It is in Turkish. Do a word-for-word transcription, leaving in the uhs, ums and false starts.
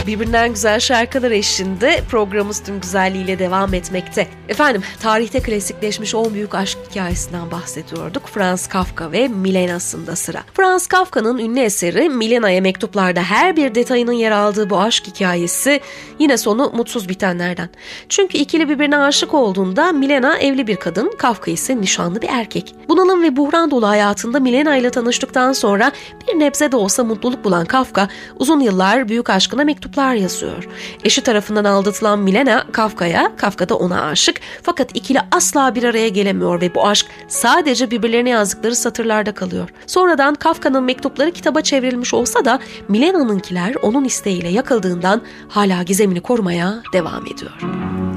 Birbirinden güzel şarkılar eşliğinde programımız tüm güzelliğiyle devam etmekte. Efendim, tarihte klasikleşmiş on büyük aşk hikayesinden bahsediyorduk. Franz Kafka ve Milena'sında sıra. Franz Kafka'nın ünlü eseri Milena'ya mektuplarda her bir detayının yer aldığı bu aşk hikayesi yine sonu mutsuz bitenlerden. Çünkü ikili birbirine aşık olduğunda Milena evli bir kadın, Kafka ise nişanlı bir erkek. Bunalım ve buhran dolu hayatında Milena ile tanıştıktan sonra bir nebze de olsa mutluluk bulan Kafka uzun yıllar büyük aşkına mektuplar yazıyor. Eşi tarafından aldatılan Milena Kafka'ya, Kafka da ona aşık, fakat ikili asla bir araya gelemiyor ve bu aşk sadece birbirlerine yazdıkları satırlarda kalıyor. Sonradan Kafka'nın mektupları kitaba çevrilmiş olsa da Milena'nınkiler onun isteğiyle yakıldığından hala gizemini korumaya devam ediyor.